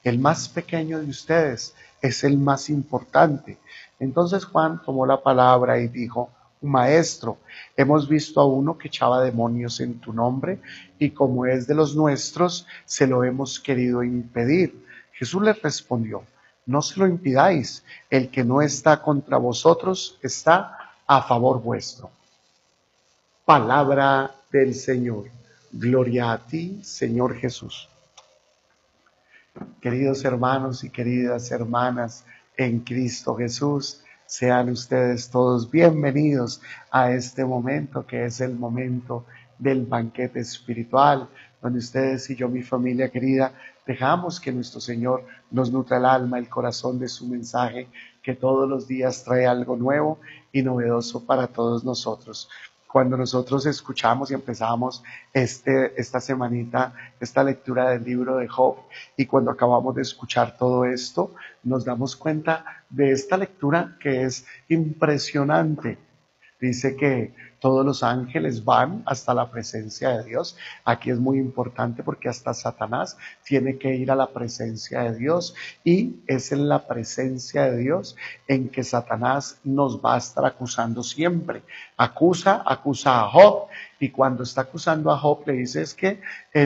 el más pequeño de ustedes es el más importante. Entonces Juan tomó la palabra y dijo: Maestro, hemos visto a uno que echaba demonios en tu nombre, y como es de los nuestros, se lo hemos querido impedir. Jesús les respondió: no se lo impidáis, el que no está contra vosotros está a favor vuestro. Palabra del Señor. Gloria a ti, Señor Jesús. Queridos hermanos y queridas hermanas en Cristo Jesús, sean ustedes todos bienvenidos a este momento que es el momento del banquete espiritual, donde ustedes y yo, mi familia querida, dejamos que nuestro Señor nos nutra el alma, el corazón de su mensaje, que todos los días trae algo nuevo y novedoso para todos nosotros. Cuando nosotros escuchamos y empezamos esta semanita, esta lectura del libro de Job, y cuando acabamos de escuchar todo esto, nos damos cuenta de esta lectura que es impresionante. Dice que todos los ángeles van hasta la presencia de Dios. Aquí es muy importante porque hasta Satanás tiene que ir a la presencia de Dios, y es en la presencia de Dios en que Satanás nos va a estar acusando siempre. Acusa a Job, y cuando está acusando a Job le dice: es que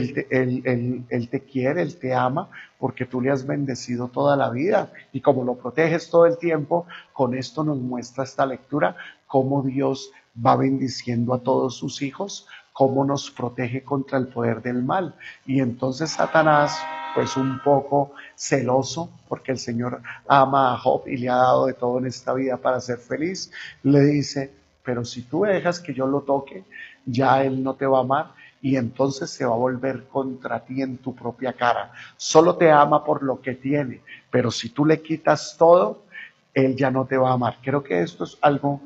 él te quiere, él te ama porque tú le has bendecido toda la vida, y como lo proteges todo el tiempo. Con esto nos muestra esta lectura cómo Dios va bendiciendo a todos sus hijos, cómo nos protege contra el poder del mal. Y entonces Satanás, pues un poco celoso, porque el Señor ama a Job y le ha dado de todo en esta vida para ser feliz, le dice: pero si tú dejas que yo lo toque, ya él no te va a amar, y entonces se va a volver contra ti en tu propia cara. Solo te ama por lo que tiene, pero si tú le quitas todo, él ya no te va a amar. Creo que esto es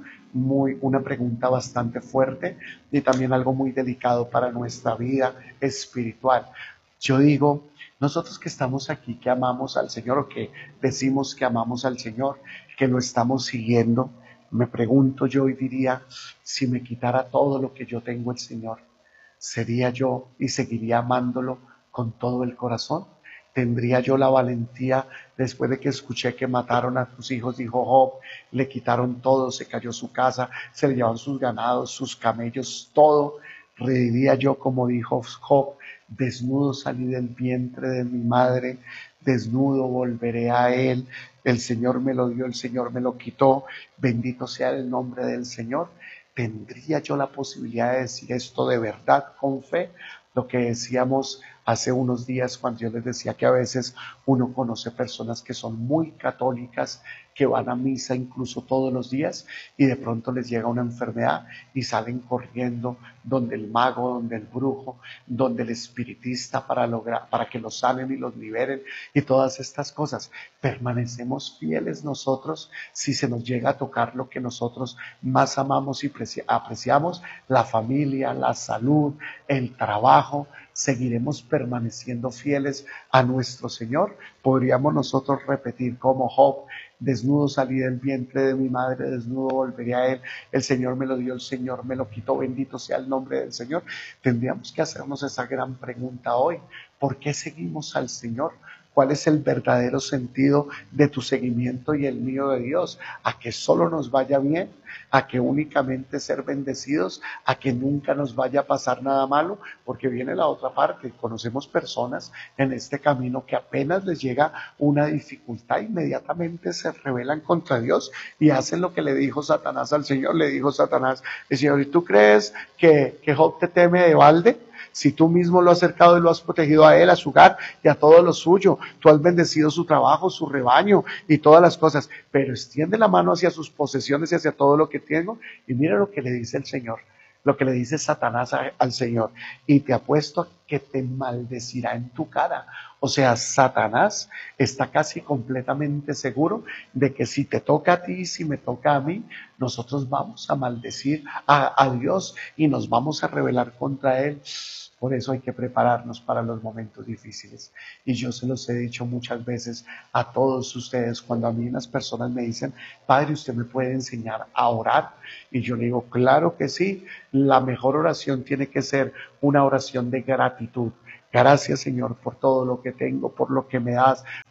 una pregunta bastante fuerte, y también algo muy delicado para nuestra vida espiritual. Yo digo, nosotros que estamos aquí, que amamos al Señor, o que decimos que amamos al Señor, que lo estamos siguiendo, me pregunto yo y diría: si me quitara todo lo que yo tengo el Señor, ¿sería yo y seguiría amándolo con todo el corazón? ¿Tendría yo la valentía, después de que escuché que mataron a tus hijos, dijo Job, le quitaron todo, se cayó su casa, se le llevaron sus ganados, sus camellos, todo? ¿Reiría yo como dijo Job: desnudo salí del vientre de mi madre, desnudo volveré a él? El Señor me lo dio, el Señor me lo quitó, bendito sea el nombre del Señor. ¿Tendría yo la posibilidad de decir esto de verdad, con fe? Lo que decíamos hace unos días, cuando yo les decía que a veces uno conoce personas que son muy católicas, que van a misa incluso todos los días, y de pronto les llega una enfermedad y salen corriendo donde el mago, donde el brujo, donde el espiritista para que los sanen y los liberen, y todas estas cosas. ¿Permanecemos fieles nosotros si se nos llega a tocar lo que nosotros más amamos y apreciamos, la familia, la salud, el trabajo? ¿Seguiremos permaneciendo fieles a nuestro Señor? ¿Podríamos nosotros repetir como Job: desnudo salí del vientre de mi madre, desnudo volveré a él, el Señor me lo dio, el Señor me lo quitó, bendito sea el nombre del Señor? Tendríamos que hacernos esa gran pregunta hoy: ¿por qué seguimos al Señor? ¿Cuál es el verdadero sentido de tu seguimiento y el mío de Dios? ¿A que solo nos vaya bien? ¿A que únicamente ser bendecidos? ¿A que nunca nos vaya a pasar nada malo? Porque viene la otra parte. Conocemos personas en este camino que apenas les llega una dificultad, inmediatamente se rebelan contra Dios y hacen lo que le dijo Satanás al Señor. Le dijo Satanás: el Señor, ¿y tú crees que Job te teme de balde? Si tú mismo lo has acercado y lo has protegido a él, a su hogar y a todo lo suyo, tú has bendecido su trabajo, su rebaño y todas las cosas, pero extiende la mano hacia sus posesiones y hacia todo lo que tengo. Y mira lo que le dice el Señor, lo que le dice Satanás al Señor: y te apuesto a que te maldecirá en tu cara. O sea, Satanás está casi completamente seguro de que si te toca a ti, si me toca a mí, nosotros vamos a maldecir a Dios y nos vamos a rebelar contra él. Por eso hay que prepararnos para los momentos difíciles. Y yo se los he dicho muchas veces a todos ustedes, cuando a mí las personas me dicen: Padre, ¿usted me puede enseñar a orar? Y yo le digo: claro que sí. La mejor oración tiene que ser una oración de gratitud. Gracias, Señor, por todo lo que tengo, por lo que me das,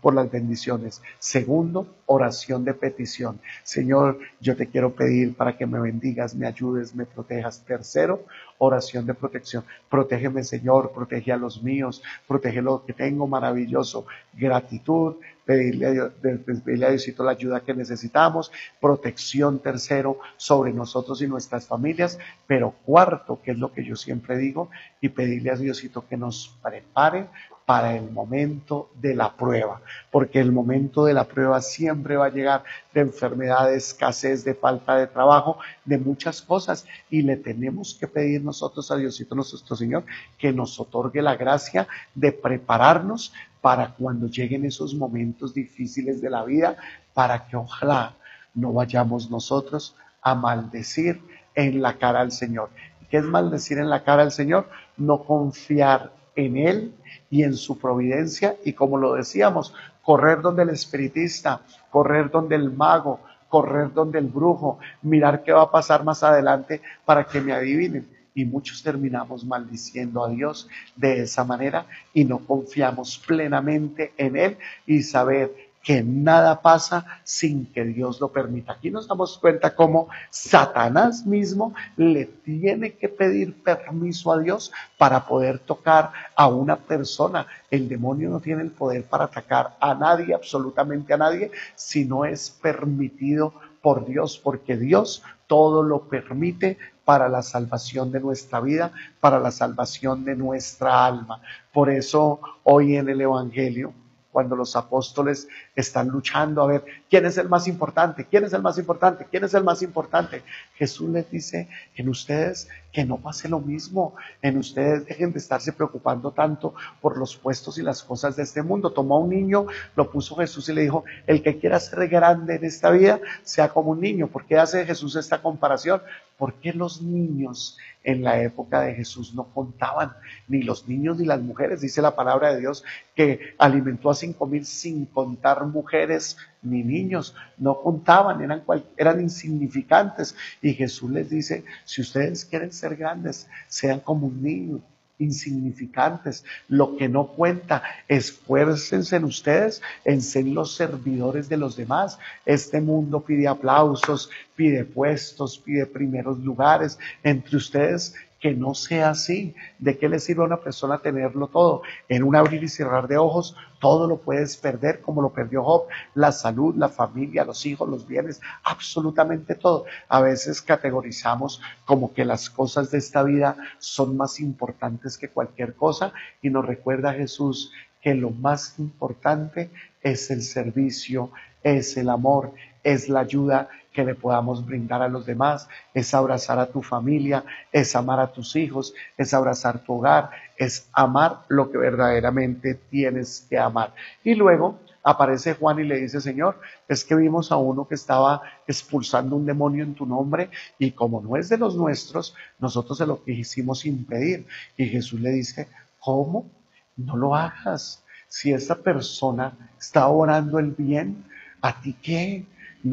por las bendiciones. Segundo, oración de petición. Señor, yo te quiero pedir para que me bendigas, me ayudes, me protejas. Tercero, oración de protección. Protégeme, Señor, protege a los míos, protege lo que tengo maravilloso. Gratitud, pedirle a Dios, pedirle a Diosito la ayuda que necesitamos. Protección, tercero, sobre nosotros y nuestras familias. Pero cuarto, que es lo que yo siempre digo, y pedirle a Diosito que nos prepare para el momento de la prueba, porque el momento de la prueba siempre va a llegar de enfermedad, de escasez, de falta de trabajo, de muchas cosas, y le tenemos que pedir nosotros a Diosito nuestro Señor que nos otorgue la gracia de prepararnos para cuando lleguen esos momentos difíciles de la vida, para que ojalá no vayamos nosotros a maldecir en la cara al Señor. ¿Qué es maldecir en la cara al Señor? No confiar en Él y en su providencia, y como lo decíamos, correr donde el espiritista, correr donde el mago, correr donde el brujo, mirar qué va a pasar más adelante para que me adivinen. Y muchos terminamos maldiciendo a Dios de esa manera y no confiamos plenamente en Él y saber que nada pasa sin que Dios lo permita. Aquí nos damos cuenta cómo Satanás mismo le tiene que pedir permiso a Dios para poder tocar a una persona. El demonio no tiene el poder para atacar a nadie, absolutamente a nadie, si no es permitido por Dios, porque Dios todo lo permite para la salvación de nuestra vida, para la salvación de nuestra alma. Por eso hoy en el Evangelio, cuando los apóstoles están luchando a ver quién es el más importante, quién es el más importante, quién es el más importante, Jesús les dice en ustedes que no pase lo mismo, en ustedes dejen de estarse preocupando tanto por los puestos y las cosas de este mundo. Tomó a un niño, lo puso Jesús y le dijo, el que quiera ser grande en esta vida, sea como un niño. ¿Por qué hace Jesús esta comparación? Porque los niños en la época de Jesús no contaban, ni los niños ni las mujeres. Dice la palabra de Dios que alimentó a 5,000 sin contar mujeres ni niños, no contaban, eran insignificantes. Y Jesús les dice, si ustedes quieren ser grandes, sean como un niño, insignificantes, lo que no cuenta, esfuércense en ustedes en ser los servidores de los demás. Este mundo pide aplausos, pide puestos, pide primeros lugares entre ustedes. Que no sea así. ¿De qué le sirve a una persona tenerlo todo? En un abrir y cerrar de ojos, todo lo puedes perder como lo perdió Job, la salud, la familia, los hijos, los bienes, absolutamente todo. A veces categorizamos como que las cosas de esta vida son más importantes que cualquier cosa, y nos recuerda Jesús que lo más importante es el servicio, es el amor, es la ayuda que le podamos brindar a los demás, es abrazar a tu familia, es amar a tus hijos, es abrazar tu hogar, es amar lo que verdaderamente tienes que amar. Y luego aparece Juan y le dice, Señor, es que vimos a uno que estaba expulsando un demonio en tu nombre, y como no es de los nuestros, nosotros se lo quisimos impedir. Y Jesús le dice, ¿cómo? No lo hagas. Si esta persona está orando el bien, ¿a ti qué?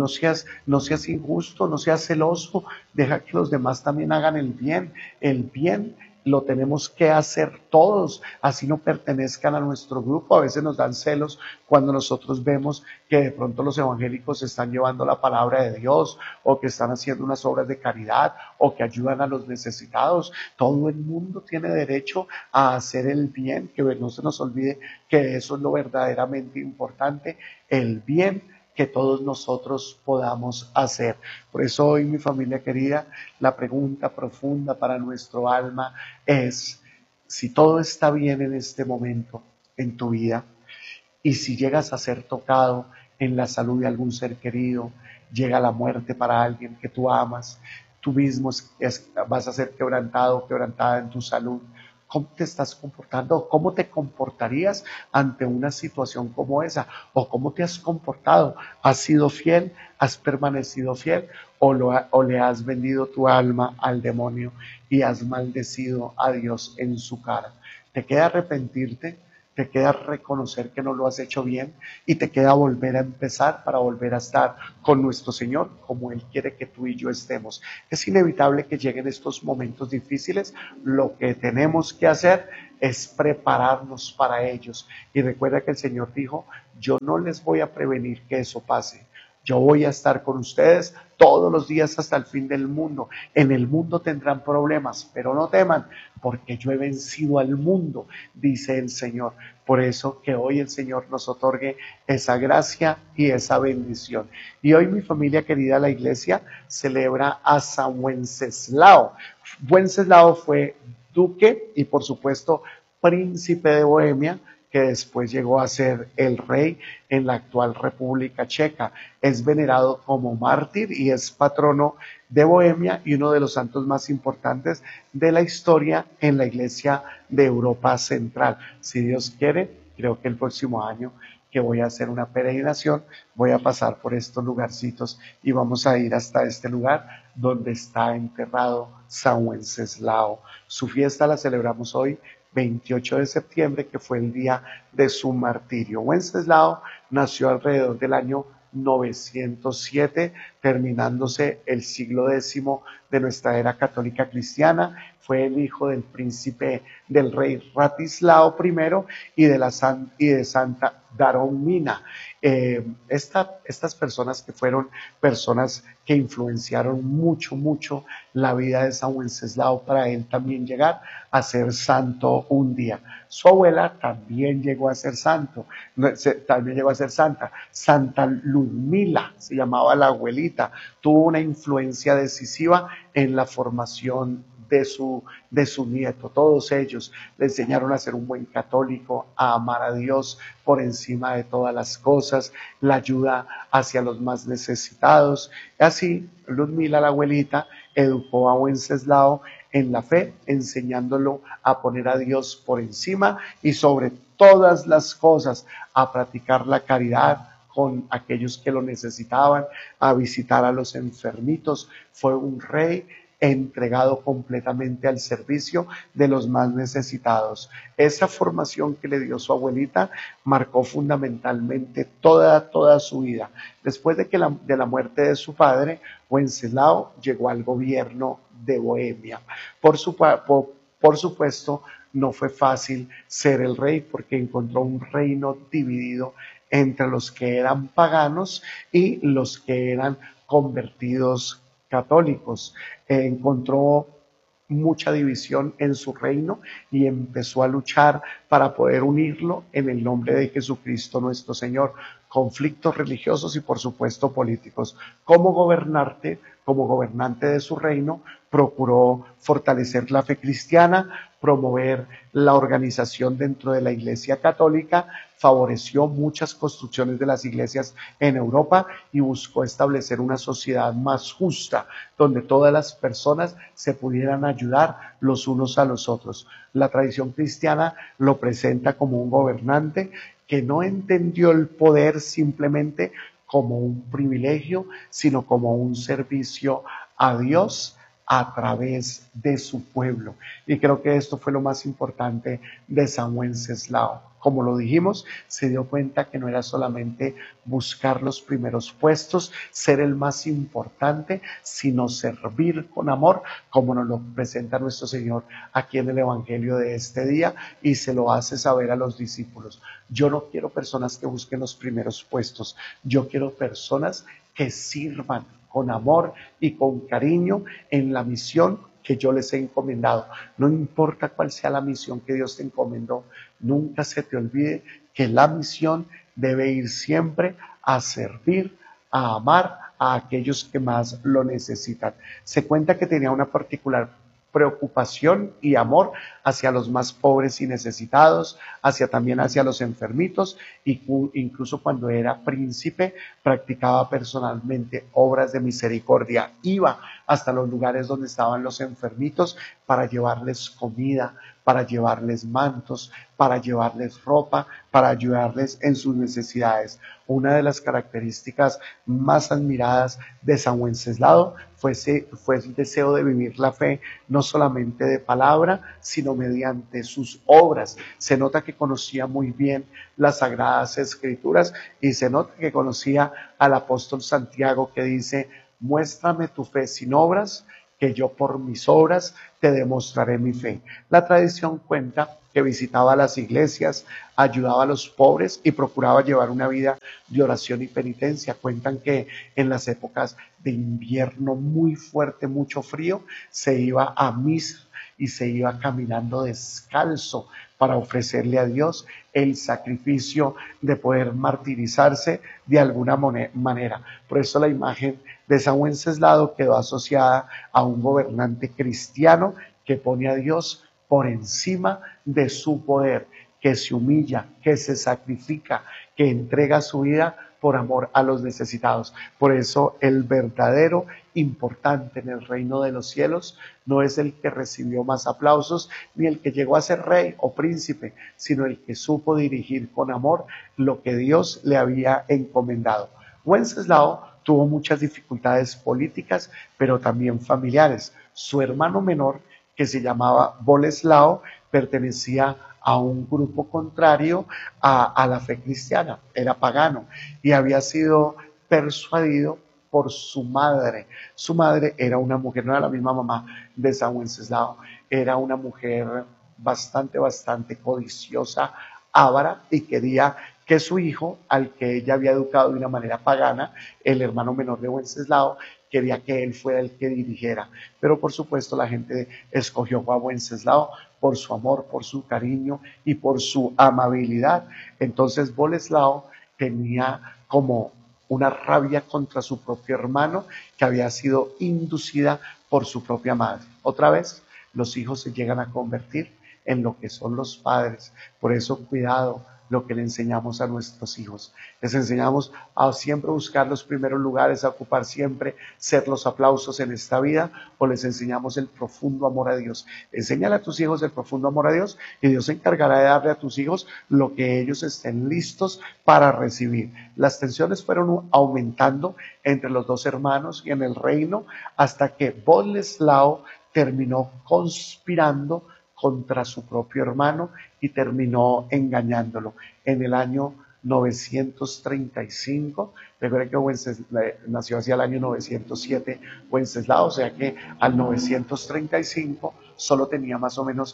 No seas injusto, no seas celoso, deja que los demás también hagan el bien. El bien lo tenemos que hacer todos, así no pertenezcan a nuestro grupo. A veces nos dan celos cuando nosotros vemos que de pronto los evangélicos están llevando la palabra de Dios, o que están haciendo unas obras de caridad, o que ayudan a los necesitados. Todo el mundo tiene derecho a hacer el bien, que no se nos olvide que eso es lo verdaderamente importante, el bien que todos nosotros podamos hacer. Por eso hoy, mi familia querida, la pregunta profunda para nuestro alma es, si todo está bien en este momento en tu vida, y si llegas a ser tocado en la salud de algún ser querido, llega la muerte para alguien que tú amas, tú mismo vas a ser quebrantado, quebrantada en tu salud. ¿Cómo te estás comportando? ¿Cómo te comportarías ante una situación como esa? ¿O cómo te has comportado? ¿Has sido fiel? ¿Has permanecido fiel? ¿O le has vendido tu alma al demonio y has maldecido a Dios en su cara? ¿Te queda arrepentirte? Te queda reconocer que no lo has hecho bien, y te queda volver a empezar para volver a estar con nuestro Señor como Él quiere que tú y yo estemos. Es inevitable que lleguen estos momentos difíciles. Lo que tenemos que hacer es prepararnos para ellos. Y recuerda que el Señor dijo, yo no les voy a prevenir que eso pase. Yo voy a estar con ustedes todos los días hasta el fin del mundo. En el mundo tendrán problemas, pero no teman, porque yo he vencido al mundo, dice el Señor. Por eso que hoy el Señor nos otorgue esa gracia y esa bendición. Y hoy mi familia querida, la iglesia celebra a San Wenceslao. Wenceslao fue duque y por supuesto príncipe de Bohemia, que después llegó a ser el rey en la actual República Checa. Es venerado como mártir y es patrono de Bohemia y uno de los santos más importantes de la historia en la Iglesia de Europa Central. Si Dios quiere, creo que el próximo año que voy a hacer una peregrinación, voy a pasar por estos lugarcitos y vamos a ir hasta este lugar donde está enterrado San Wenceslao. Su fiesta la celebramos hoy, 28 de septiembre, que fue el día de su martirio. Wenceslao nació alrededor del año 907, terminándose el siglo X de nuestra era católica cristiana. Fue el hijo del príncipe del rey Ratislao I y de Santa Daromina. Estas personas que fueron personas que influenciaron mucho la vida de San Wenceslao para él también llegar a ser santo un día. Su abuela también llegó a ser santo, también llegó a ser santa. Santa Ludmila se llamaba la abuelita, tuvo una influencia decisiva en la formación de su nieto. Todos ellos le enseñaron a ser un buen católico, a amar a Dios por encima de todas las cosas, la ayuda hacia los más necesitados. Y así, Ludmila, la abuelita, educó a Wenceslao en la fe, enseñándolo a poner a Dios por encima y sobre todas las cosas, a practicar la caridad con aquellos que lo necesitaban, a visitar a los enfermitos. Fue un rey entregado completamente al servicio de los más necesitados. Esa formación que le dio su abuelita marcó fundamentalmente toda su vida. Después de la muerte de su padre, Wenceslao llegó al gobierno de Bohemia. Por supuesto, no fue fácil ser el rey porque encontró un reino dividido entre los que eran paganos y los que eran convertidos católicos. Encontró mucha división en su reino y empezó a luchar para poder unirlo en el nombre de Jesucristo nuestro Señor. Conflictos religiosos y por supuesto políticos. Como gobernante de su reino, procuró fortalecer la fe cristiana, promover la organización dentro de la Iglesia Católica, favoreció muchas construcciones de las iglesias en Europa y buscó establecer una sociedad más justa, donde todas las personas se pudieran ayudar los unos a los otros. La tradición cristiana lo presenta como un gobernante que no entendió el poder simplemente como un privilegio, sino como un servicio a Dios a través de su pueblo. Y creo que esto fue lo más importante de San Wenceslao. Como lo dijimos, se dio cuenta que no era solamente buscar los primeros puestos, ser el más importante, sino servir con amor, como nos lo presenta nuestro Señor aquí en el Evangelio de este día y se lo hace saber a los discípulos. Yo no quiero personas que busquen los primeros puestos, yo quiero personas que sirvan con amor y con cariño en la misión que yo les he encomendado. No importa cuál sea la misión que Dios te encomendó, nunca se te olvide que la misión debe ir siempre a servir, a amar a aquellos que más lo necesitan. Se cuenta que tenía una particular preocupación y amor hacia los más pobres y necesitados, también hacia los enfermitos, y incluso cuando era príncipe practicaba personalmente obras de misericordia, iba hasta los lugares donde estaban los enfermitos para llevarles comida, para llevarles mantos, para llevarles ropa, para ayudarles en sus necesidades. Una de las características más admiradas de San Wenceslao fue el deseo de vivir la fe, no solamente de palabra, sino mediante sus obras. Se nota que conocía muy bien las Sagradas Escrituras y se nota que conocía al apóstol Santiago, que dice: muéstrame tu fe sin obras, que yo por mis obras te demostraré mi fe. La tradición cuenta que que visitaba las iglesias, ayudaba a los pobres y procuraba llevar una vida de oración y penitencia. Cuentan que en las épocas de invierno muy fuerte, mucho frío, se iba a misa y se iba caminando descalzo para ofrecerle a Dios el sacrificio de poder martirizarse de alguna manera. Por eso la imagen de San Wenceslao quedó asociada a un gobernante cristiano que pone a Dios por encima de su poder, que se humilla, que se sacrifica, que entrega su vida por amor a los necesitados. Por eso el verdadero importante en el reino de los cielos no es el que recibió más aplausos ni el que llegó a ser rey o príncipe, sino el que supo dirigir con amor lo que Dios le había encomendado. Wenceslao tuvo muchas dificultades políticas, pero también familiares. Su hermano menor, que se llamaba Boleslao, pertenecía a un grupo contrario a la fe cristiana, era pagano y había sido persuadido por su madre. Su madre era una mujer, no era la misma mamá de San Wenceslao, era una mujer bastante codiciosa, avara, y quería que su hijo, al que ella había educado de una manera pagana, el hermano menor de Wenceslao, quería que él fuera el que dirigiera. Pero por supuesto la gente escogió a Wenceslao por su amor, por su cariño y por su amabilidad. Entonces Boleslao tenía como una rabia contra su propio hermano que había sido inducida por su propia madre. Otra vez, los hijos se llegan a convertir en lo que son los padres. Por eso, cuidado lo que le enseñamos a nuestros hijos. Les enseñamos a siempre buscar los primeros lugares, a ocupar siempre, ser los aplausos en esta vida, o les enseñamos el profundo amor a Dios. Enséñale a tus hijos el profundo amor a Dios y Dios se encargará de darle a tus hijos lo que ellos estén listos para recibir. Las tensiones fueron aumentando entre los dos hermanos y en el reino hasta que Boleslao terminó conspirando contra su propio hermano y terminó engañándolo. En el año 935, recuerden que Wenceslao nació hacia el año 907 Wenceslao, o sea que al 935 solo tenía más o menos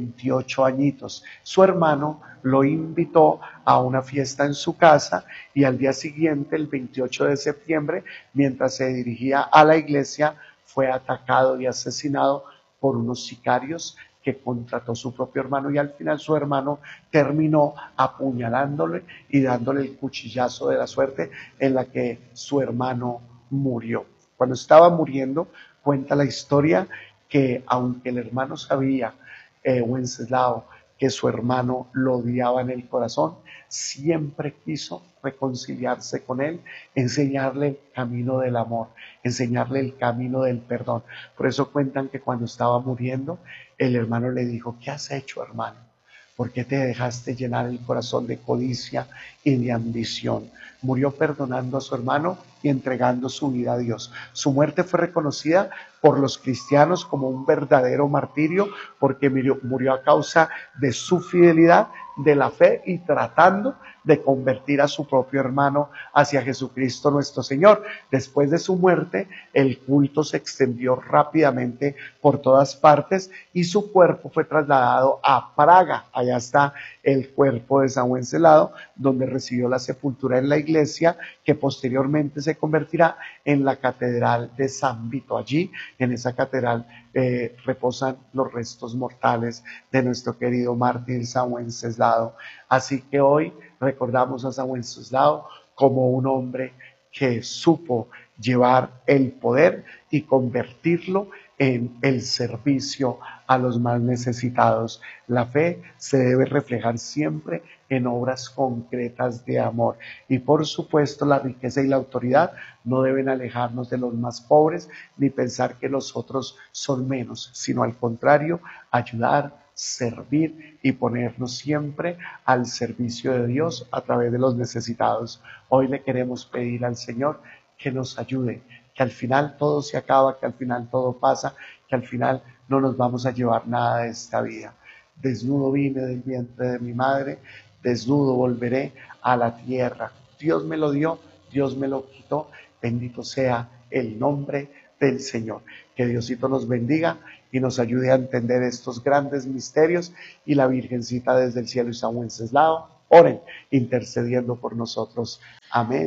28 añitos. Su hermano lo invitó a una fiesta en su casa y al día siguiente, el 28 de septiembre, mientras se dirigía a la iglesia, fue atacado y asesinado por unos sicarios que contrató su propio hermano, y al final su hermano terminó apuñalándole y dándole el cuchillazo de la suerte en la que su hermano murió. Cuando estaba muriendo, cuenta la historia que aunque el hermano sabía, Wenceslao, que su hermano lo odiaba en el corazón, siempre quiso reconciliarse con él, enseñarle el camino del amor, enseñarle el camino del perdón. Por eso cuentan que cuando estaba muriendo, el hermano le dijo: ¿qué has hecho, hermano? ¿Por qué te dejaste llenar el corazón de codicia y de ambición? Murió perdonando a su hermano y entregando su vida a Dios. Su muerte fue reconocida por los cristianos como un verdadero martirio, porque murió a causa de su fidelidad, de la fe, y tratando de convertir a su propio hermano hacia Jesucristo nuestro Señor. Después de su muerte, el culto se extendió rápidamente por todas partes y su cuerpo fue trasladado a Praga. Allá está el cuerpo de San Wenceslao, donde recibió la sepultura en la iglesia, que posteriormente se convertirá en la Catedral de San Vito. Allí, en esa catedral, reposan los restos mortales de nuestro querido mártir San Wenceslao. Así que hoy recordamos a San Wenceslao como un hombre que supo llevar el poder y convertirlo en el servicio a los más necesitados. La fe se debe reflejar siempre en obras concretas de amor. Y por supuesto, la riqueza y la autoridad no deben alejarnos de los más pobres ni pensar que los otros son menos, sino al contrario, ayudar, servir y ponernos siempre al servicio de Dios a través de los necesitados. Hoy le queremos pedir al Señor que nos ayude, que al final todo se acaba, que al final todo pasa, que al final no nos vamos a llevar nada de esta vida. Desnudo vine del vientre de mi madre, desnudo volveré a la tierra. Dios me lo dio, Dios me lo quitó, bendito sea el nombre del Señor. Que Diosito nos bendiga y nos ayude a entender estos grandes misterios, y la Virgencita desde el cielo y San Wenceslao oren intercediendo por nosotros. Amén.